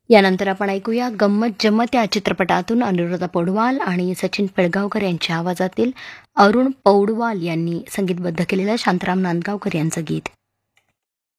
यानंतर आपण ऐकूया गंमत जम्मत या चित्रपटातून अनुराधा पौडवाल आणि सचिन पिळगावकर यांच्या आवाजातील अरुण पौडवाल यांनी संगीतबद्ध केलेलं शांताराम नांदगावकर यांचं गीत.